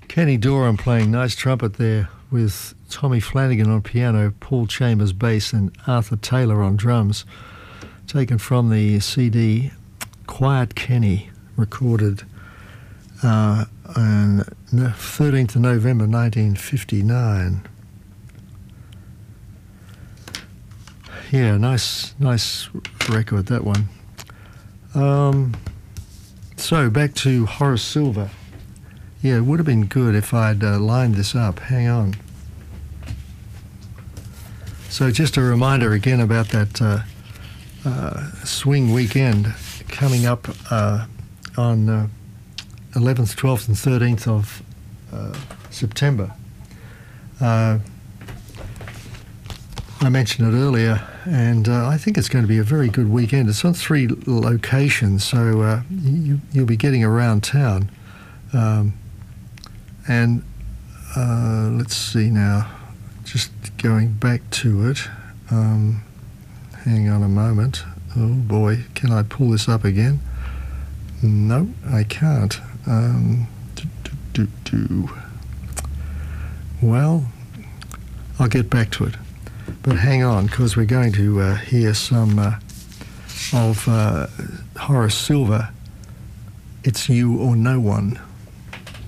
Kenny Dorham playing nice trumpet there with Tommy Flanagan on piano, Paul Chambers bass and Arthur Taylor on drums. Taken from the CD Quiet Kenny, recorded on 13th of November 1959. Yeah, nice record, that one. So back to Horace Silver. Yeah, it would have been good if I'd lined this up. Hang on. So just a reminder again about that swing weekend coming up on 11th, 12th and 13th of September. I mentioned it earlier, and I think it's going to be a very good weekend. It's on 3 locations, so you'll be getting around town. And let's see now, just going back to it. Hang on a moment. Oh boy, can I pull this up again? No, I can't. Well, I'll get back to it. But hang on, because we're going to hear some of Horace Silver, It's You or No One.